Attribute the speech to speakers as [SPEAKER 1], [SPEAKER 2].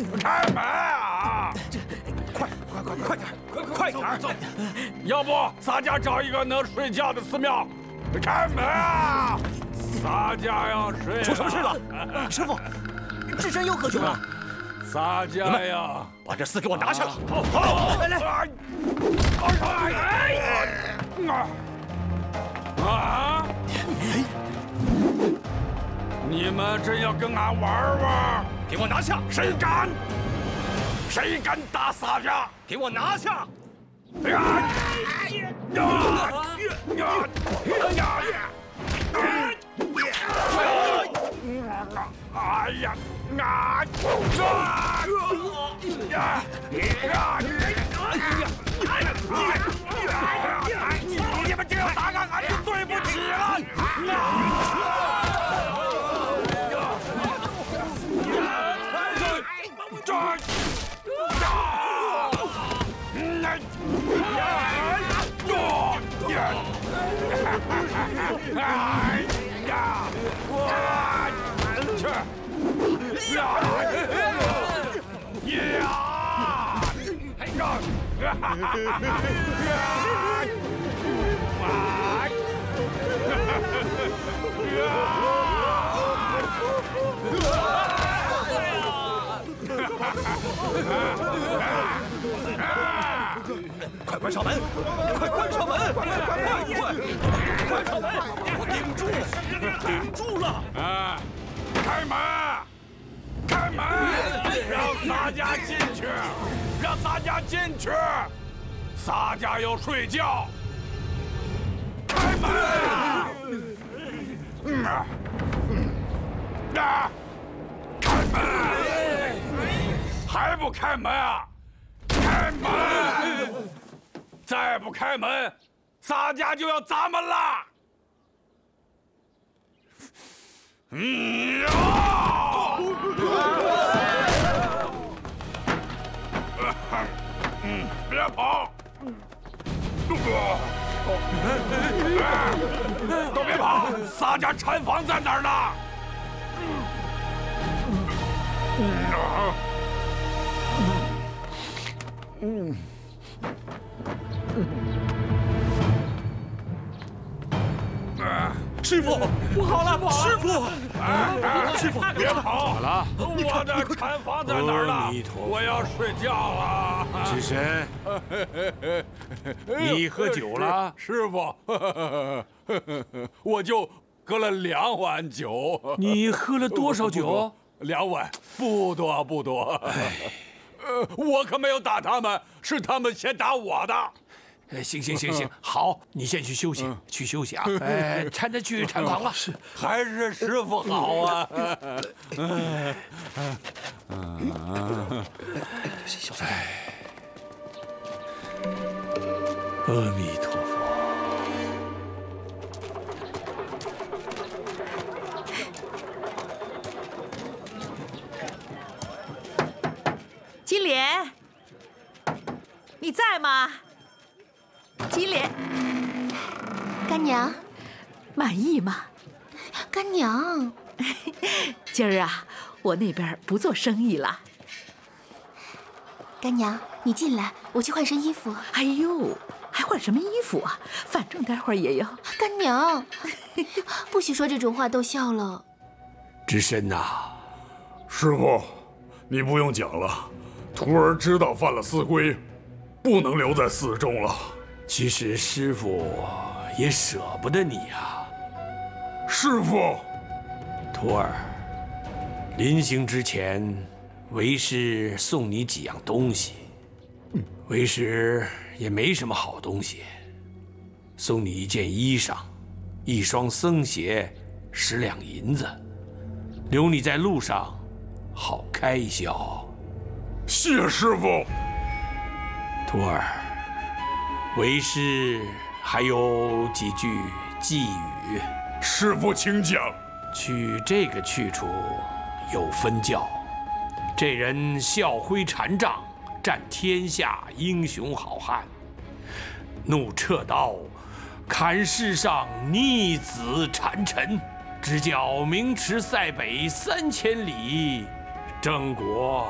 [SPEAKER 1] 开门啊！快点！要不洒家找一个能睡觉的寺庙。开门啊！洒家要睡。
[SPEAKER 2] 出什么事了？师傅，智深又喝酒了。
[SPEAKER 1] 洒家呀，
[SPEAKER 2] 把这厮给我拿下来！
[SPEAKER 1] 好，来！啊！你们真要跟俺玩？
[SPEAKER 2] 给我拿下！
[SPEAKER 1] 谁敢打洒家？
[SPEAKER 2] 给我拿下！
[SPEAKER 1] 哎呀！你们这样打俺就对不起了。
[SPEAKER 2] 快关上门！快关上门！快上门！给我顶住！顶住了！
[SPEAKER 1] 啊！开门！开门！让洒家进去！让洒家进去！洒家要睡觉！开门！开门！还不开门啊？开门！再不开门，洒家就要砸门了！别跑！都别跑！洒家禅房在哪儿呢？
[SPEAKER 2] 师傅，不好了！师傅，师傅，
[SPEAKER 1] 别跑！
[SPEAKER 3] 怎么了？
[SPEAKER 1] 我的禅房在哪儿呢？我要睡觉了。
[SPEAKER 3] 智深，你喝酒了？
[SPEAKER 1] 师傅，我就喝了2碗酒。
[SPEAKER 3] 你喝了多少酒
[SPEAKER 1] ？2碗，不多不多。我可没有打他们，是他们先打我的。
[SPEAKER 3] 行，好，你先去休息，去休息啊！搀着去禅房了。是，
[SPEAKER 1] 还是师傅好啊！
[SPEAKER 3] 小心！阿弥陀佛。
[SPEAKER 4] 金莲，你在吗？金莲，
[SPEAKER 5] 干娘，
[SPEAKER 4] 满意吗？
[SPEAKER 5] 干娘，
[SPEAKER 4] 今儿啊，我那边不做生意了。
[SPEAKER 5] 干娘，你进来，我去换身衣服。
[SPEAKER 4] 哎呦，还换什么衣服啊？反正待会儿也要。
[SPEAKER 5] 干娘，不许说这种话，逗笑了。
[SPEAKER 3] 智深呐，
[SPEAKER 1] 师傅，你不用讲了，徒儿知道犯了寺规，不能留在寺中了。
[SPEAKER 3] 其实师傅也舍不得你啊。
[SPEAKER 1] 师傅，
[SPEAKER 3] 徒儿，临行之前，为师送你几样东西。为师也没什么好东西，送你一件衣裳，1双僧鞋，10两银子，留你在路上好开销。
[SPEAKER 1] 谢师傅。
[SPEAKER 3] 徒儿，为师还有几句寄语。
[SPEAKER 1] 师傅请讲。
[SPEAKER 3] 去这个去处有分教，这人笑挥禅杖，战天下英雄好汉，怒掣刀，砍世上逆子谗臣，直教明池塞北3000里，征国